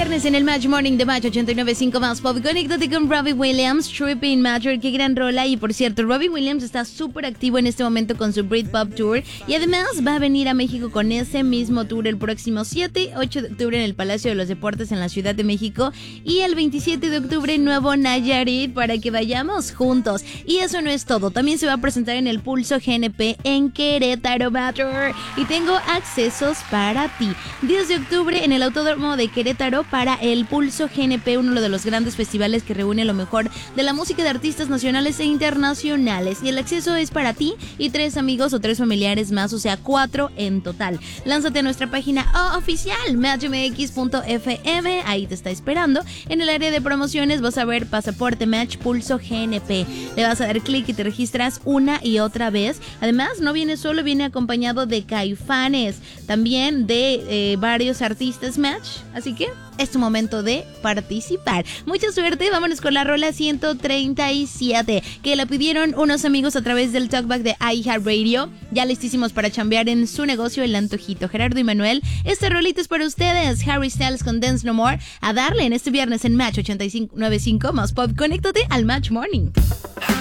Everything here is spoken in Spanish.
viernes en el Match Morning de Match 89.5 más Pop. Conéctate con Robbie Williams, Tripping Matter, qué gran rola. Y por cierto, Robbie Williams está súper activo en este momento con su Britpop Tour. Y además va a venir a México con ese mismo tour el próximo 7 y 8 de octubre en el Palacio de los Deportes en la Ciudad de México. Y el 27 de octubre en Nuevo Nayarit para que vayamos juntos. Y eso no es todo, también se va a presentar en el Pulso GNP en Querétaro, Matter. Y tengo accesos para ti. 10 de octubre en el Autódromo de Querétaro para el Pulso GNP, uno de los grandes festivales que reúne lo mejor de la música de artistas nacionales e internacionales. Y el acceso es para ti y 3 amigos o 3 familiares más, o sea 4 en total. Lánzate a nuestra página oficial, matchmx.fm, ahí te está esperando. En el área de promociones vas a ver Pasaporte Match Pulso GNP. Le vas a dar clic y te registras una y otra vez. Además, no viene solo, viene acompañado de Caifanes, también de varios artistas Match, así que es tu momento de participar. Mucha suerte, vámonos con la rola 137, que la pidieron unos amigos a través del talkback de iHeartRadio, ya listísimos para chambear en su negocio El Antojito. Gerardo y Manuel, este rolito es para ustedes. Harry Styles con Dance No More, a darle en este viernes en Match 85.9.5 más Pop. Conéctate al Match Morning.